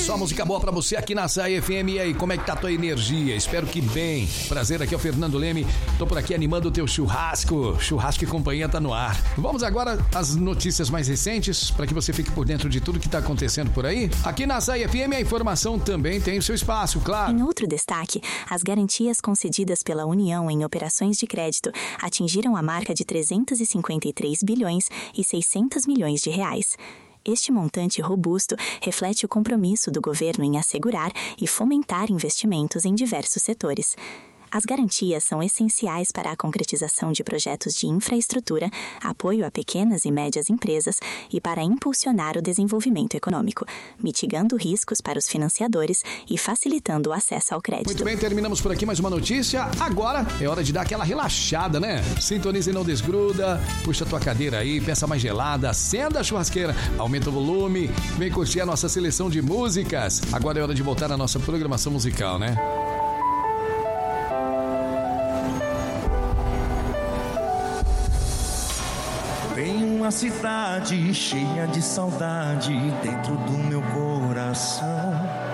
Só música boa pra você aqui na Açaí FM. E aí, como é que tá a tua energia? Espero que bem. Prazer, aqui é o Fernando Leme. Tô por aqui animando o teu churrasco. Churrasco e companhia tá no ar. Vamos agora às notícias mais recentes, para que você fique por dentro de tudo que tá acontecendo por aí. Aqui na Açaí FM a informação também tem o seu espaço, claro. Em outro destaque, as garantias concedidas pela União em operações de crédito atingiram a marca de 353 bilhões e 600 milhões de reais. Este montante robusto reflete o compromisso do governo em assegurar e fomentar investimentos em diversos setores. As garantias são essenciais para a concretização de projetos de infraestrutura, apoio a pequenas e médias empresas e para impulsionar o desenvolvimento econômico, mitigando riscos para os financiadores e facilitando o acesso ao crédito. Muito bem, terminamos por aqui mais uma notícia. Agora é hora de dar aquela relaxada, né? Sintoniza e não desgruda, puxa a tua cadeira aí, peça mais gelada, acenda a churrasqueira, aumenta o volume, vem curtir a nossa seleção de músicas. Agora é hora de voltar à nossa programação musical, né? Tem uma cidade cheia de saudade dentro do meu coração.